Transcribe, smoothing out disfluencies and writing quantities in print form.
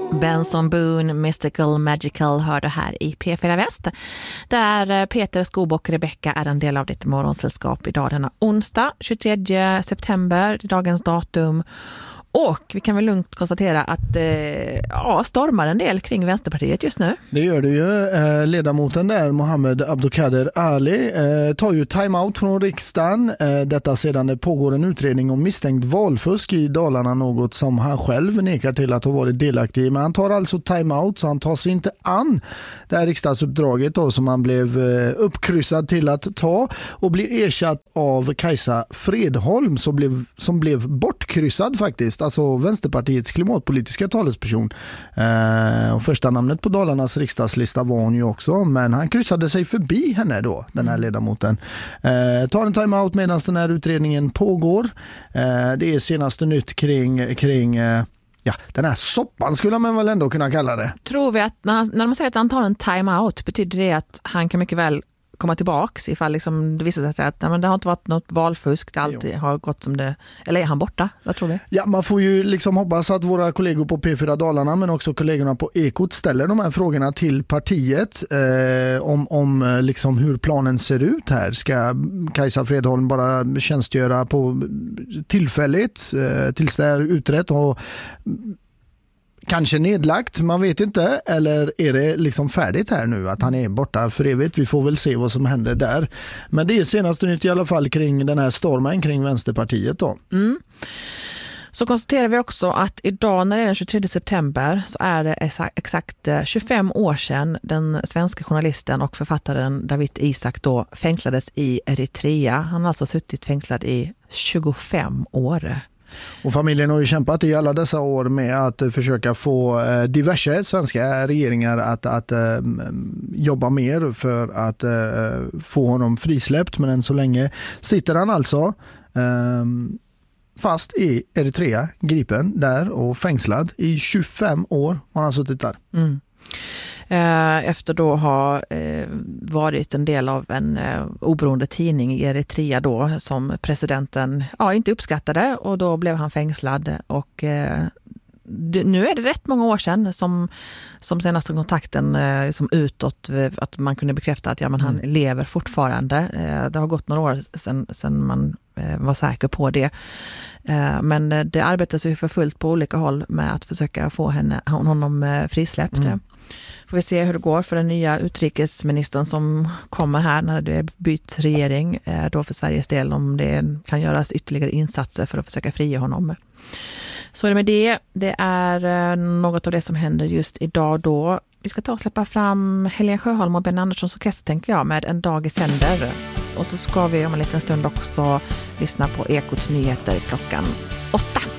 Benson Boone, Mystical Magical hörde här i P4 Väst. Där Peter Skog och Rebecca är en del av ditt morgonsällskap idag denna onsdag 23 september, dagens datum. Och vi kan väl lugnt konstatera att stormar en del kring Vänsterpartiet just nu. Det gör det ju. Ledamoten där, Mohammed Abdulkader Ali, tar ju timeout från riksdagen. Detta sedan det pågår en utredning om misstänkt valfusk i Dalarna, något som han själv nekar till att ha varit delaktig i. Men han tar alltså timeout, så han tar sig inte an det här riksdagsuppdraget då, som han blev uppkryssad till att ta, och blir ersatt av Kajsa Fredholm som blev bortkryssad faktiskt. Alltså Vänsterpartiets klimatpolitiska talesperson. Och första namnet på Dalarnas riksdagslista var hon ju också, men han kryssade sig förbi henne då, den här ledamoten. Tar en timeout medan den här utredningen pågår. Det är senaste nytt kring den här soppan skulle man väl ändå kunna kalla det. Tror vi att när man säger att han tar en timeout, betyder det att han kan mycket väl komma tillbaks ifall liksom det visar sig att det har inte varit något valfusk, det alltid har gått som det, eller är han borta? Vad tror vi? Ja, man får ju liksom hoppas att våra kollegor på P4 Dalarna, men också kollegorna på Ekot, ställer de här frågorna till partiet om liksom hur planen ser ut här. Ska Kajsa Fredholm bara tjänstgöra på tillfälligt tills det är utrett och kanske nedlagt, man vet inte, eller är det liksom färdigt här nu att han är borta för evigt? Vi får väl se vad som händer där. Men det är senaste nytt i alla fall kring den här stormen kring Vänsterpartiet då. Mm. Så konstaterar vi också att idag när det är den 23 september så är det exakt 25 år sedan den svenska journalisten och författaren Dawit Isaak då fängslades i Eritrea. Han har alltså suttit fängslad i 25 år. Och familjen har ju kämpat i alla dessa år med att försöka få diverse svenska regeringar att jobba mer för att få honom frisläppt. Men än så länge sitter han alltså fast i Eritrea, gripen där och fängslad i 25 år har han suttit där. Mm. Efter då ha varit en del av en oberoende tidning i Eritrea då som presidenten inte uppskattade, och då blev han fängslad, och nu är det rätt många år sedan som senaste kontakten som utåt, att man kunde bekräfta att han lever fortfarande. Det har gått några år sedan man var säker på det. Men det arbetas ju för fullt på olika håll med att försöka få honom frisläppt. Får vi se hur det går för den nya utrikesministern som kommer här när det byts regering då för Sveriges del, om det kan göras ytterligare insatser för att försöka frige honom. Så är det med det. Det är något av det som händer just idag då. Vi ska ta och släppa fram Helene Sjöholm och Ben Anderssons orkester, tänker jag, med En dag i sänder. Och så ska vi om en liten stund också lyssna på Ekots nyheter klockan 8.